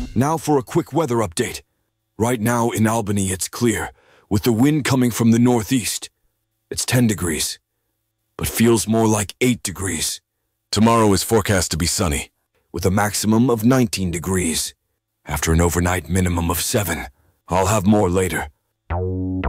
Now for a quick weather update. Right now in Albany it's clear, with the wind coming from the northeast. It's 10 degrees, but feels more like 8 degrees. Tomorrow is forecast to be sunny, with a maximum of 19 degrees. After an overnight minimum of 7. I'll have more later.